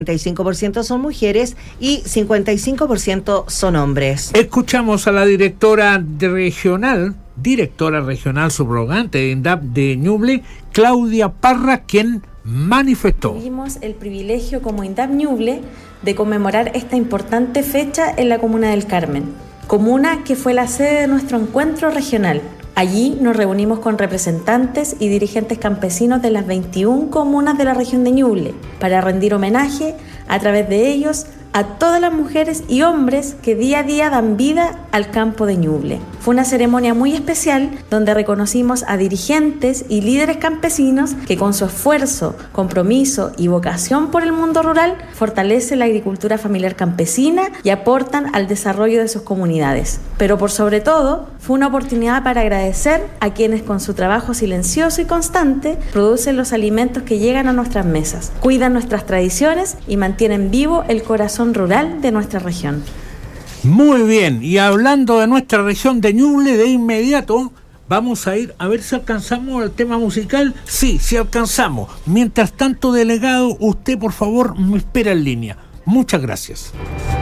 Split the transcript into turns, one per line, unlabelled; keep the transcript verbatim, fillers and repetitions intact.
treinta y cinco por ciento son mujeres y cincuenta y cinco por ciento son hombres.
Escuchamos a la directora de regional, directora regional subrogante de INDAP de Ñuble, Claudia Parra, quien manifestó.
Tuvimos el privilegio como INDAP Ñuble de conmemorar esta importante fecha en la comuna del Carmen, comuna que fue la sede de nuestro encuentro regional. Allí nos reunimos con representantes y dirigentes campesinos de las veintiuna comunas de la región de Ñuble para rendir homenaje a través de ellos a todas las mujeres y hombres que día a día dan vida al campo de Ñuble. Fue una ceremonia muy especial donde reconocimos a dirigentes y líderes campesinos que con su esfuerzo, compromiso y vocación por el mundo rural fortalecen la agricultura familiar campesina y aportan al desarrollo de sus comunidades. Pero por sobre todo, fue una oportunidad para agradecer a quienes con su trabajo silencioso y constante producen los alimentos que llegan a nuestras mesas, cuidan nuestras tradiciones y mantienen vivo el corazón rural de nuestra región.
Muy bien, y hablando de nuestra región de Ñuble, de inmediato vamos a ir a ver si alcanzamos el tema musical. Sí, sí alcanzamos. Mientras tanto, delegado, usted por favor me espera en línea. Muchas gracias.